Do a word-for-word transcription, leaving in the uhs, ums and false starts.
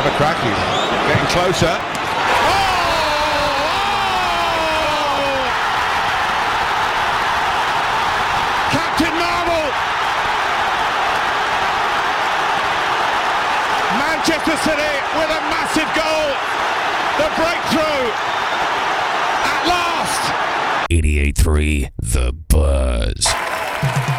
have a crack. He's getting closer. Captain Marvel! Manchester City with a massive goal. The breakthrough at last. eighty-eight point three The Buzz.